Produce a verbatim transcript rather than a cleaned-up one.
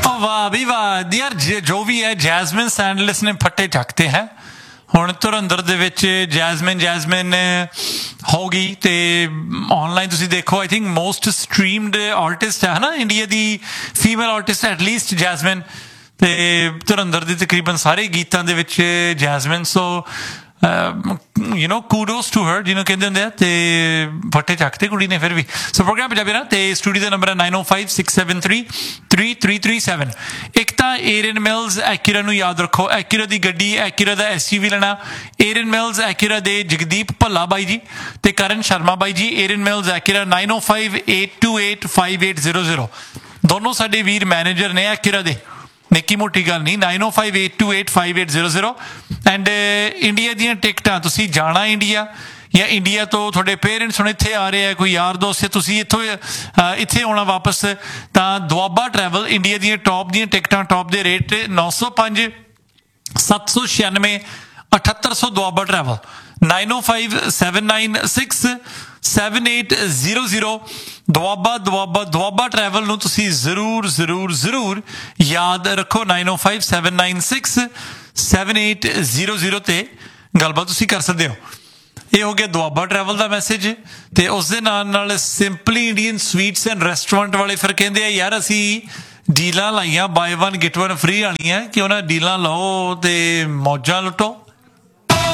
वाह भी वाह यार, जो भी है जैस्मिन सैंडलिस ने फट्टे ਚੱਕਤੇ ਹੈ। ਹੁਣ ਧੁਰੰਦਰ ਦੇ ਵਿੱਚ ਜੈਸਮਿਨ ਜੈਸਮਿਨ ਹੋ ਗਈ ਤੇ ਆਨਲਾਈਨ ਤੁਸੀਂ ਦੇਖੋ ਆਈ ਥਿੰਕ ਮੋਸਟ ਸਟ੍ਰੀਮਡ ਆਰਟਿਸਟ ਹੈ ਨਾ ਇੰਡੀਆ ਦੀ ਫੀਮੇਲ ਆਰਟਿਸਟ ਐਟਲੀਸਟ ਜੈਸਮਿਨ, ਤੇ ਧੁਰੰਦਰ ਦੇ ਤਕਰੀਬਨ ਸਾਰੇ ਗੀਤਾਂ ਦੇ ਵਿੱਚ Jasmine. So you know ਕੂਡੋਸ to ਹਰ ਜਿਹਨੂੰ ਕਹਿੰਦੇ ਹੁੰਦੇ ਆ, ਤੇ ਫੱਟੇ ਚੱਕਤੇ ਕੁੜੀ ਨੇ ਫਿਰ ਵੀ। ਸੋ ਪ੍ਰੋਗਰਾਮ ਪੰਜਾਬੀ ਨਾ, ਤੇ ਸਟੂਡੀਓ ਦਾ ਨੰਬਰ ਹੈ ਨਾਈਨ ਓ five six seven three three three three seven. ਇੱਕ ਤਾਂ ਏਰਨ ਮਿਲਜ਼ ਐਕੂਰਾ ਨੂੰ ਯਾਦ ਰੱਖੋ, ਐਕੂਰਾ ਦੀ ਗੱਡੀ, ਐਕੂਰਾ ਦਾ ਐਸ ਯੂ ਵੀ ਲੈਣਾ। ਏਰਨ ਮਿਲਜ਼ ਐਕੂਰਾ ਦੇ ਜਗਦੀਪ ਭੱਲਾ ਬਾਈ ਜੀ ਤੇ ਕਰਨ ਸ਼ਰਮਾ ਬਾਈ ਜੀ। ਏਰਨ ਮਿਲਜ਼ ਐਕੂਰਾ ਨਾਈਨ ਓ five eight two eight five eight zero zero. ਦੋਨੋਂ ਸਾਡੇ ਵੀਰ ਮੈਨੇਜਰ ਨੇ ਐਕੂਰਾ ਦੇ, ਨਿੱਕੀ ਮੋਟੀ ਗੱਲ ਨਹੀਂ। Nine O five eight two eight five eight zero zero. And India ਦੀਆਂ ਟਿਕਟਾਂ, ਤੁਸੀਂ ਜਾਣਾ ਇੰਡੀਆ ਜਾਂ ਇੰਡੀਆ ਤੋਂ ਤੁਹਾਡੇ ਪੇਰੈਂਟਸ ਹੁਣ ਇੱਥੇ ਆ ਰਹੇ ਆ, ਕੋਈ ਯਾਰ ਦੋਸਤ, ਤੁਸੀਂ ਇੱਥੋਂ ਇੱਥੇ ਆਉਣਾ ਵਾਪਸ, ਤਾਂ ਦੁਆਬਾ ਟਰੈਵਲ ਇੰਡੀਆ ਦੀਆਂ ਟੌਪ ਦੀਆਂ ਟਿਕਟਾਂ, ਟੌਪ ਦੇ ਰੇਟ ਨੌ ਸੌ ਪੰਜ ਸੱਤ ਸੌ ਛਿਆਨਵੇਂ ਅਠੱਤਰ ਸੌ ਦੁਆਬਾ ਟਰੈਵਲ। ਨਾਈਨ ਓ five seven nine six seven eight zero zero. Doaba Doaba Doaba travel ਨੂੰ ਤੁਸੀਂ ਜ਼ਰੂਰ ਜ਼ਰੂਰ ਜ਼ਰੂਰ ਯਾਦ ਰੱਖੋ। ਨਾਈਨ ਓ five seven nine six seven eight zero zero 'ਤੇ ਗੱਲਬਾਤ ਤੁਸੀਂ ਕਰ ਸਕਦੇ ਹੋ। ਇਹ ਹੋ ਗਿਆ ਦੁਆਬਾ ਟਰੈਵਲ ਦਾ ਮੈਸੇਜ। ਤੇ ਉਸ ਦੇ ਨਾਲ ਨਾਲ simply Indian sweets and restaurant ਵਾਲੇ ਫਿਰ ਕਹਿੰਦੇ ਆ ਯਾਰ ਅਸੀਂ ਡੀਲਾਂ ਲਾਈਆਂ bye one get one free ਵਾਲੀਆਂ, ਕਿ ਉਹਨਾਂ ਡੀਲਾਂ ਲਓ ਤੇ ਮੌਜਾਂ ਲੁੱਟੋ।